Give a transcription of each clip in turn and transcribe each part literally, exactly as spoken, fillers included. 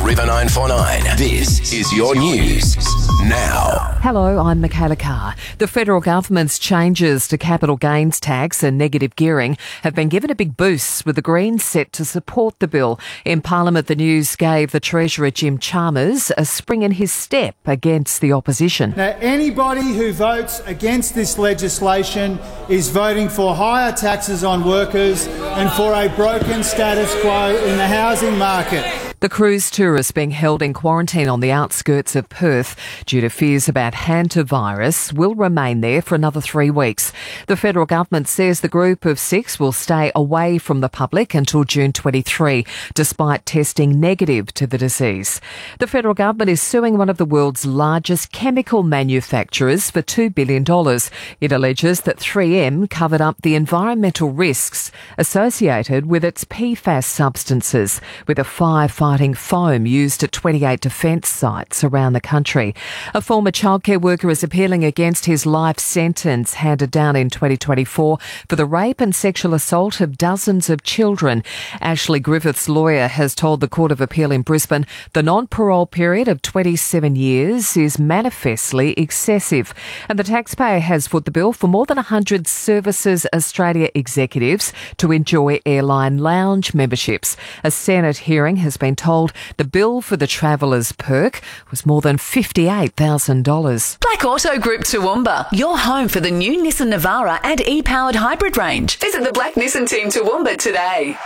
River nine four nine. This is your news now. Hello, I'm Michaela Carr. The federal government's changes to capital gains tax and negative gearing have been given a big boost, with the Greens set to support the bill. In Parliament, the news gave the Treasurer Jim Chalmers a spring in his step against the opposition. Now, anybody who votes against this legislation is voting for higher taxes on workers and for a broken status quo in the housing market. The cruise tourist being held in quarantine on the outskirts of Perth due to fears about hantavirus will remain there for another three weeks. The federal government says the group of six will stay away from the public until June twenty-third, despite testing negative to the disease. The federal government is suing one of the world's largest chemical manufacturers for two billion dollars. It alleges that three M covered up the environmental risks associated with its P FAS substances, with a firefighting foam used at twenty-eight defence sites around the country. A former childcare worker is appealing against his life sentence handed down in twenty twenty-four for the rape and sexual assault of dozens of children. Ashley Griffith's lawyer has told the Court of Appeal in Brisbane the non-parole period of twenty-seven years is manifestly excessive, and the taxpayer has foot the bill for more than one hundred Services Australia executives to enjoy airline lounge memberships. A Senate hearing has been told the bill for the Travellers perk was more than fifty-eight thousand dollars. Black Auto Group Toowoomba, your home for the new Nissan Navara and e-powered hybrid range. Visit the Black Nissan team Toowoomba today.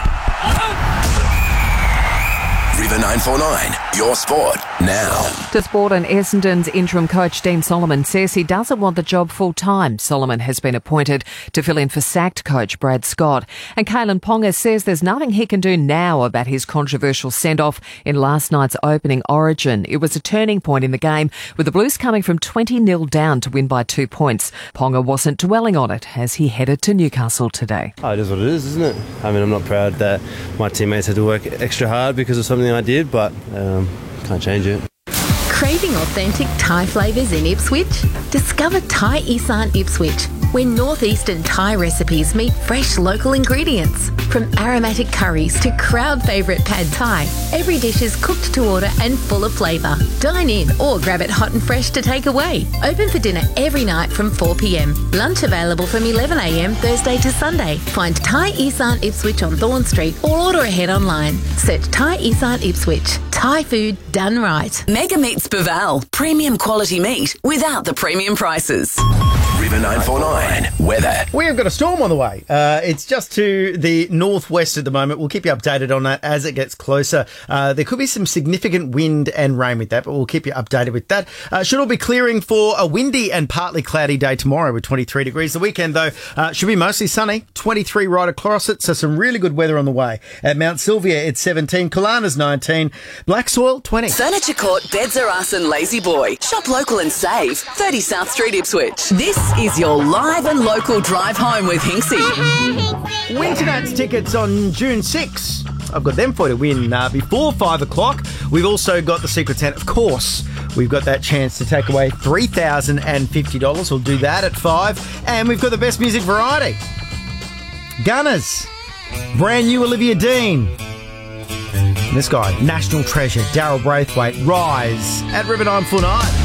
River nine four nine, your sport now. To sport, and Essendon's interim coach Dean Solomon says he doesn't want the job full-time. Solomon has been appointed to fill in for sacked coach Brad Scott. And Kalen Ponga says there's nothing he can do now about his controversial send-off in last night's opening Origin. It was a turning point in the game, with the Blues coming from twenty nil down to win by two points. Ponga wasn't dwelling on it as he headed to Newcastle today. Oh, it is what it is, isn't it? I mean, I'm not proud that my teammates had to work extra hard because of something I did, but um, can't change it. Craving authentic Thai flavours in Ipswich? Discover Thai Isan Ipswich, where northeastern Thai recipes meet fresh local ingredients. From aromatic curries to crowd favourite pad Thai, every dish is cooked to order and full of flavour. Dine in or grab it hot and fresh to take away. Open for dinner every night from four p m. Lunch available from eleven a m Thursday to Sunday. Find Thai Isan Ipswich on Thorn Street or order ahead online. Search Thai Isan Ipswich. Thai food done right. Mega Meats Baval, premium quality meat without the premium prices. River nine four nine, weather. We have got a storm on the way. Uh, it's just to the northwest at the moment. We'll keep you updated on that as it gets closer. Uh, there could be some significant wind and rain with that, but we'll keep you updated with that. Uh, should all be clearing for a windy and partly cloudy day tomorrow with twenty-three degrees. The weekend, though, uh, should be mostly sunny, twenty-three right across it, so some really good weather on the way. At Mount Sylvia, it's seventeen, Kalana's nineteen, Black Soil, twenty. Furniture Court, Beds Are Us and Lazy Boy. Shop local and save. thirty South Street, Ipswich. This is your live and local drive home with Hinksy. Winter Nights tickets on June sixth. I've got them for you to win uh, before five o'clock. We've also got the Secret Tent, of course. We've got that chance to take away three thousand fifty dollars. We'll do that at five. And we've got the best music variety. Gunners. Brand new Olivia Dean. And this guy, National Treasure, Daryl Braithwaite, Rise at River nine four nine.